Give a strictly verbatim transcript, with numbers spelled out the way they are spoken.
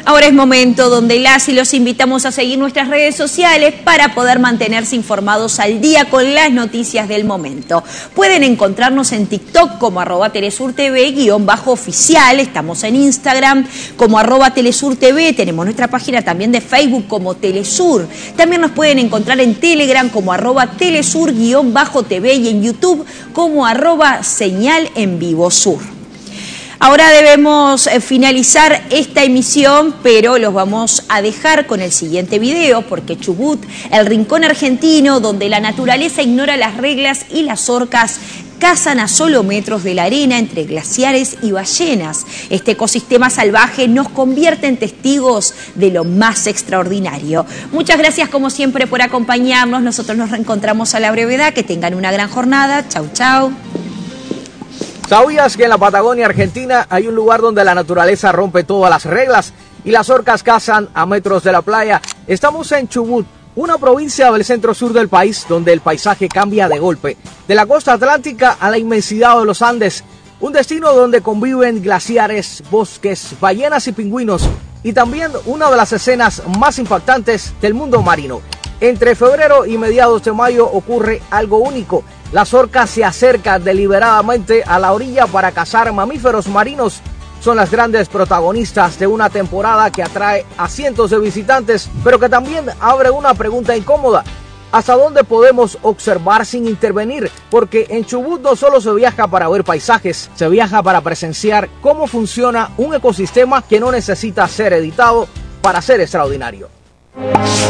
Ahora es momento donde las y los invitamos a seguir nuestras redes sociales para poder mantenerse informados al día con las noticias del momento. Pueden encontrarnos en TikTok como arroba telesurtv guión bajo oficial, estamos en Instagram como arroba telesurtv, tenemos nuestra página también de Facebook como Telesur. También nos pueden encontrar en Telegram como arroba telesur guión bajo tv y en YouTube como arroba señal en vivo sur. Ahora debemos finalizar esta emisión, pero los vamos a dejar con el siguiente video, porque Chubut, el rincón argentino donde la naturaleza ignora las reglas y las orcas cazan a solo metros de la arena entre glaciares y ballenas. Este ecosistema salvaje nos convierte en testigos de lo más extraordinario. Muchas gracias como siempre por acompañarnos. Nosotros nos reencontramos a la brevedad. Que tengan una gran jornada. Chau, chau. ¿Sabías que en la Patagonia Argentina hay un lugar donde la naturaleza rompe todas las reglas y las orcas cazan a metros de la playa? Estamos en Chubut, una provincia del centro sur del país donde el paisaje cambia de golpe. De la costa atlántica a la inmensidad de los Andes, un destino donde conviven glaciares, bosques, ballenas y pingüinos, y también una de las escenas más impactantes del mundo marino. Entre febrero y mediados de mayo ocurre algo único. Las orcas se acercan deliberadamente a la orilla para cazar mamíferos marinos. Son las grandes protagonistas de una temporada que atrae a cientos de visitantes, pero que también abre una pregunta incómoda. ¿Hasta dónde podemos observar sin intervenir? Porque en Chubut no solo se viaja para ver paisajes, se viaja para presenciar cómo funciona un ecosistema que no necesita ser editado para ser extraordinario.